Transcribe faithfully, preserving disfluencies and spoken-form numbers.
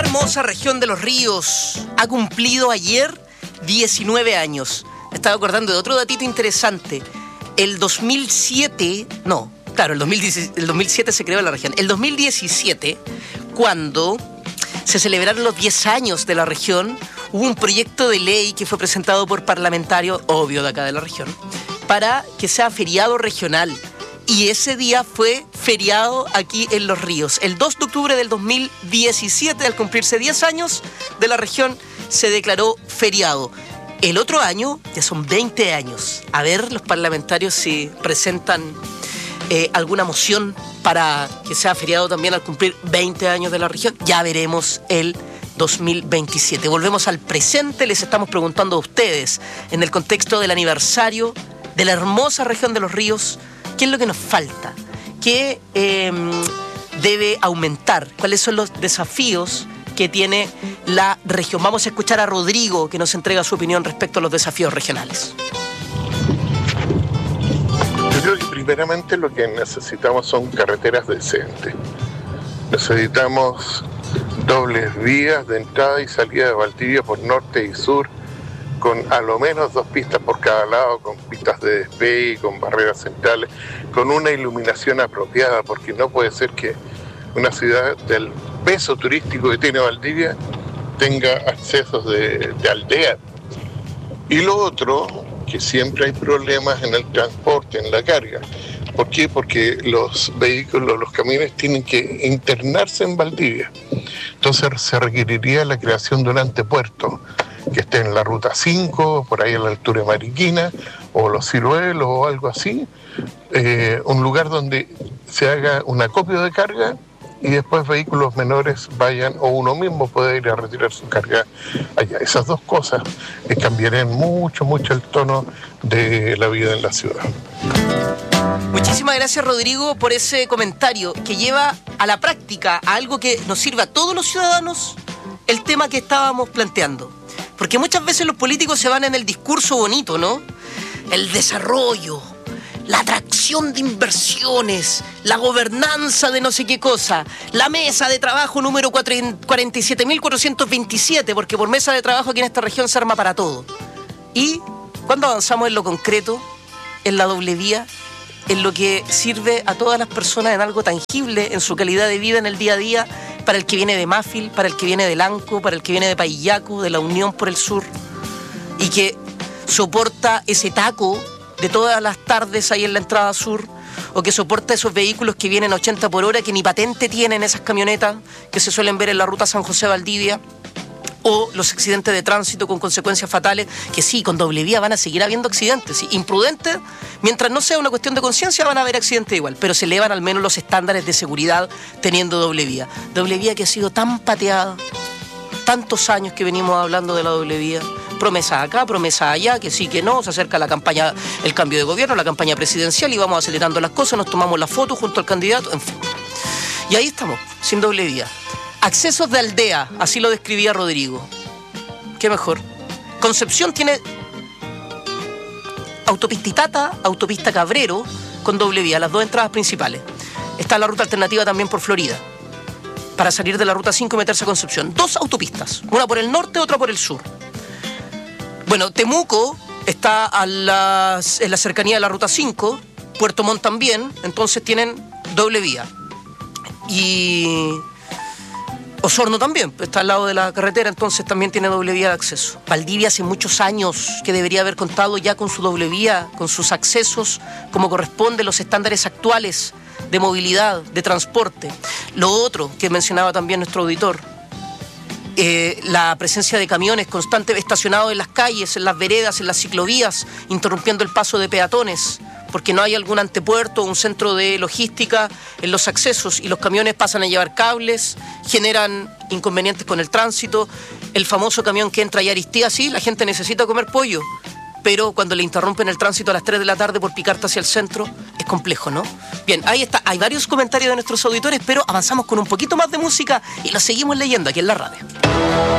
hermosa región de Los Ríos ha cumplido ayer diecinueve años. Me estaba acordando de otro datito interesante. El dos mil siete, no, claro, el dos mil diez, el dos mil siete se creó la región. El dos mil diecisiete, cuando se celebraron los diez años de la región, hubo un proyecto de ley que fue presentado por parlamentarios, obvio, de acá de la región, para que sea feriado regional. Y ese día fue feriado aquí en Los Ríos. El dos de octubre del dos mil diecisiete, al cumplirse diez años de la región, se declaró feriado. El otro año, ya son veinte años. A ver los parlamentarios si presentan eh, alguna moción para que sea feriado también al cumplir veinte años de la región. Ya veremos el dos mil veintisiete. Volvemos al presente. Les estamos preguntando a ustedes, en el contexto del aniversario de la hermosa región de Los Ríos, ¿qué es lo que nos falta? ¿Qué eh, debe aumentar? ¿Cuáles son los desafíos que tiene la región? Vamos a escuchar a Rodrigo, que nos entrega su opinión respecto a los desafíos regionales. Yo creo que primeramente lo que necesitamos son carreteras decentes. Necesitamos dobles vías de entrada y salida de Valdivia por norte y sur, con a lo menos dos pistas por cada lado, con pistas de despegue, con barreras centrales, con una iluminación apropiada, porque no puede ser que una ciudad del peso turístico que tiene Valdivia tenga accesos de, de aldea. Y lo otro, que siempre hay problemas en el transporte, en la carga. ¿Por qué? Porque los vehículos, los camiones tienen que internarse en Valdivia. Entonces se requeriría la creación de un antepuerto que esté en la ruta cinco, por ahí a la altura de Mariquina, o Los Ciruelos, o algo así, eh, un lugar donde se haga un acopio de carga y después vehículos menores vayan, o uno mismo puede ir a retirar su carga allá. Esas dos cosas eh, cambiarían mucho, mucho el tono de la vida en la ciudad. Muchísimas gracias, Rodrigo, por ese comentario que lleva a la práctica, a algo que nos sirva a todos los ciudadanos, el tema que estábamos planteando. Porque muchas veces los políticos se van en el discurso bonito, ¿no? El desarrollo, la atracción de inversiones, la gobernanza de no sé qué cosa, la mesa de trabajo número cuarenta y siete mil cuatrocientos veintisiete, porque por mesa de trabajo aquí en esta región se arma para todo. Y cuando avanzamos en lo concreto, en la doble vía, en lo que sirve a todas las personas en algo tangible, en su calidad de vida en el día a día, para el que viene de Mafil, para el que viene de Lanco, para el que viene de Paillaco, de la Unión por el Sur, y que soporta ese taco de todas las tardes ahí en la entrada sur, o que soporta esos vehículos que vienen a ochenta por hora, que ni patente tienen esas camionetas que se suelen ver en la ruta San José-Valdivia, o los accidentes de tránsito con consecuencias fatales, que sí, con doble vía van a seguir habiendo accidentes, ¿sí? Imprudentes, mientras no sea una cuestión de conciencia van a haber accidentes igual, pero se elevan al menos los estándares de seguridad teniendo doble vía. Doble vía que ha sido tan pateada, tantos años que venimos hablando de la doble vía, promesas acá, promesas allá, que sí, que no, se acerca la campaña, el cambio de gobierno, la campaña presidencial y vamos acelerando las cosas, nos tomamos la foto junto al candidato, en fin. Y ahí estamos, sin doble vía. Accesos de aldea, así lo describía Rodrigo. Qué mejor. Concepción tiene autopista Itata, autopista Cabrero, con doble vía, las dos entradas principales. Está la ruta alternativa también por Florida, para salir de la ruta cinco y meterse a Concepción. Dos autopistas, una por el norte, otra por el sur. Bueno, Temuco está a las, en la cercanía de la ruta cinco, Puerto Montt también, entonces tienen doble vía. Y Osorno también, está al lado de la carretera, entonces también tiene doble vía de acceso. Valdivia hace muchos años que debería haber contado ya con su doble vía, con sus accesos como corresponde, los estándares actuales de movilidad, de transporte. Lo otro que mencionaba también nuestro auditor, eh, la presencia de camiones constantes estacionados en las calles, en las veredas, en las ciclovías, interrumpiendo el paso de peatones, porque no hay algún antepuerto o un centro de logística en los accesos y los camiones pasan a llevar cables, generan inconvenientes con el tránsito. El famoso camión que entra y Aristía, sí, la gente necesita comer pollo, pero cuando le interrumpen el tránsito a las tres de la tarde por picarte hacia el centro, es complejo, ¿no? Bien, ahí está, hay varios comentarios de nuestros auditores, pero avanzamos con un poquito más de música y lo seguimos leyendo aquí en la radio.